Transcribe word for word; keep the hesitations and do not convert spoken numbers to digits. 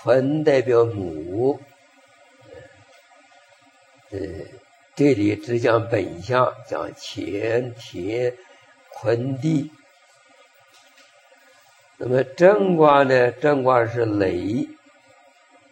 坤代表母，呃，这里只讲本相，讲乾天坤地。那么正卦呢？正卦是雷。